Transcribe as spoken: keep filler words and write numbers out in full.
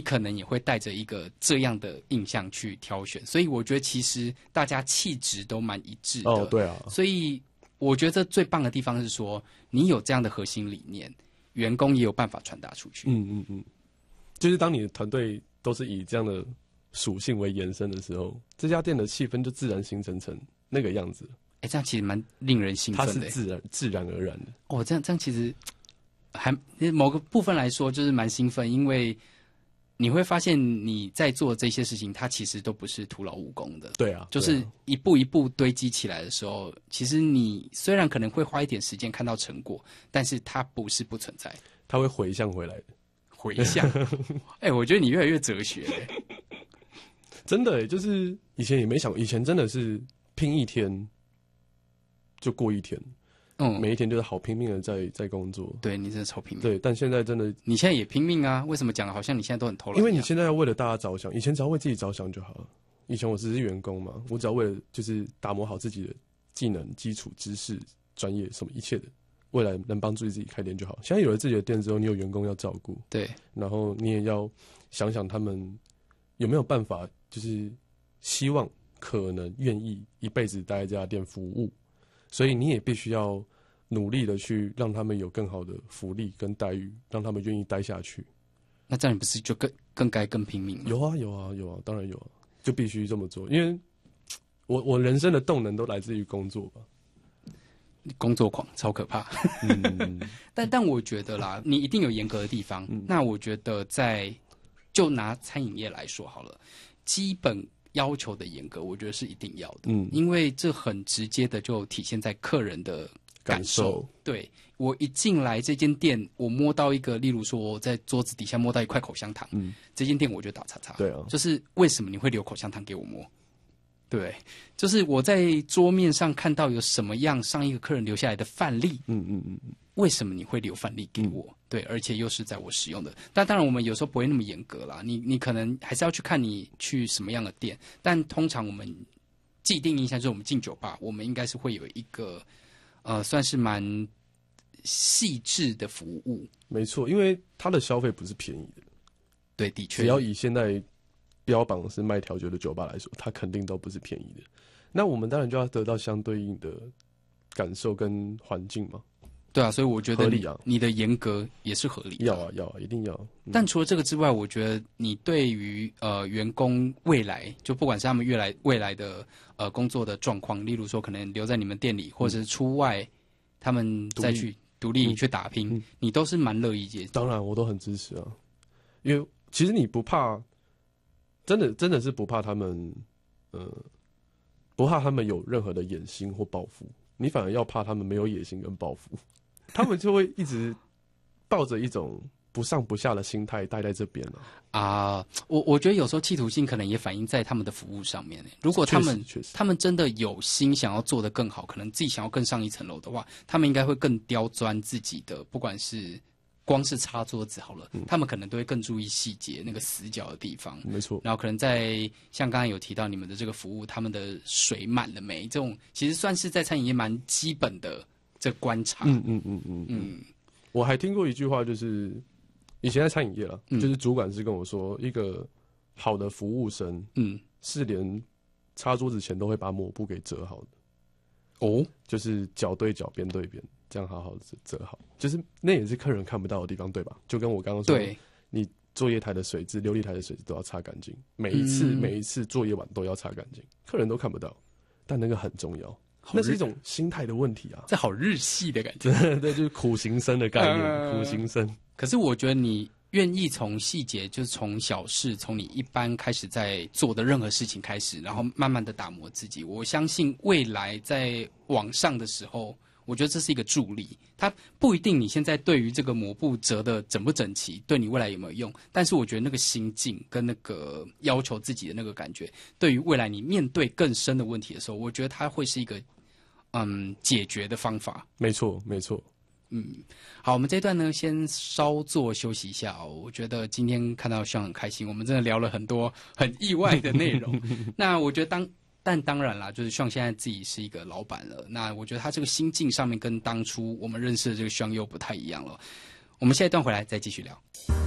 可能也会带着一个这样的印象去挑选，所以我觉得其实大家气质都蛮一致的。 哦，对啊， 所以我觉得最棒的地方是说，你有这样的核心理念，员工也有办法传达出去。 嗯嗯嗯，就是当你的团队都是以这样的属性为延伸的时候，这家店的气氛就自然形成成那个样子。 哎，这样其实蛮令人兴奋的。 它是自然自然而然的。 哦，这样这样其实还某个部分来说就是蛮兴奋，因为你会发现你在做这些事情，它其实都不是徒劳无功的。 对啊， 就是一步一步堆积起来的时候，其实你虽然可能会花一点时间看到成果，但是它不是不存在， 它会回向回来的。 回向，哎、欸，我觉得你越来越哲学了。 真的、欸，就是以前也没想过，以前真的是拼一天就过一天。嗯，每一天就是好拼命的在在工作。 对，你真的超拼命。 对，但现在真的， 你现在也拼命啊？为什么讲的好像你现在都很偷懒？ 因为你现在要为了大家着想，以前只要为自己着想就好了。以前我只是员工嘛，我只要为了就是打磨好自己的技能、基础知识、专业什么一切的，未来能帮助自己开店就好。现在有了自己的店之后，你有员工要照顾， 对， 然后你也要想想他们有没有办法，就是希望可能愿意一辈子待在这家店服务，所以你也必须要努力的去让他们有更好的福利跟待遇，让他们愿意待下去。 那这样你不是就更更该更拼命吗？ 有啊有啊有啊，当然有啊，就必须这么做，因为我我人生的动能都来自于工作吧。 工作狂超可怕。嗯、但但我觉得啦，你一定有严格的地方。嗯、那我觉得在就拿餐饮业来说好了，基本要求的严格，我觉得是一定要的。嗯，因为这很直接的就体现在客人的感受。感受对，我一进来这间店，我摸到一个，例如说我在桌子底下摸到一块口香糖，嗯，这间店我就打叉叉。 对啊， 就是为什么你会留口香糖给我摸？对，就是我在桌面上看到有什么样上一个客人留下来的范例，嗯嗯嗯，为什么你会留范例给我？嗯、对，而且又是在我使用的。但当然，我们有时候不会那么严格啦，你你可能还是要去看你去什么样的店。但通常我们既定印象就是我们进酒吧，我们应该是会有一个呃，算是蛮细致的服务。 没错，因为它的消费不是便宜的。 对，的确， 只要以现在标榜是卖调酒的酒吧来说，它肯定都不是便宜的。那我们当然就要得到相对应的感受跟环境嘛。 对啊，所以我觉得你合理啊， 你的严格也是合理的。 要啊要啊，一定要。 嗯、但除了这个之外，我觉得你对于呃员工未来，就不管是他们未来未来的呃工作的状况，例如说可能留在你们店里，或者是出外，嗯、他们再去独立去打拼，嗯、你都是蛮乐意接受。 当然，我都很支持啊，因为其实你不怕。真的真的是不怕他们，呃，不怕他们有任何的野心或抱负，你反而要怕他们没有野心跟抱负，他们就会一直抱着一种不上不下的心态待在这边了。 啊，我我觉得有时候企图心可能也反映在他们的服务上面。如果他们他们真的有心想要做得更好，可能自己想要更上一层楼的话，他们应该会更刁钻自己的，不管是。光是擦桌子好了，嗯、他们可能都会更注意细节，那个死角的地方。 没错。 然后可能在像刚才有提到你们的这个服务，他们的水满了没？这种其实算是在餐饮业蛮基本的这观察。 嗯嗯嗯嗯嗯。我还听过一句话，就是以前在餐饮业了，嗯、就是主管是跟我说，一个好的服务生，嗯，是连擦桌子前都会把抹布给折好的。哦，就是脚对脚，边对边。这样好好的折好，就是那也是客人看不到的地方，对吧？就跟我刚刚说， 对， 你作业台的水渍、琉璃台的水渍都要擦干净，每一次、嗯、每一次作业完都要擦干净，客人都看不到，但那个很重要，那是一种心态的问题啊。 这好日系的感觉， 对，就是苦行僧的概念，呃、苦行僧。 可是我觉得你愿意从细节，就是从小事，从你一般开始在做的任何事情开始，然后慢慢的打磨自己。我相信未来在往上的时候。我觉得这是一个助力，它不一定你现在对于这个抹布折的整不整齐，对你未来有没有用？但是我觉得那个心境跟那个要求自己的那个感觉，对于未来你面对更深的问题的时候，我觉得它会是一个嗯解决的方法。 没错，没错。 嗯，好，我们这一段呢，先稍作休息一下哦。我觉得今天看到Sean很开心，我们真的聊了很多很意外的内容。那我觉得当。但当然啦，就是Sean现在自己是一个老板了，那我觉得他这个心境上面跟当初我们认识的这个Sean又不太一样了。我们下一段回来再继续聊。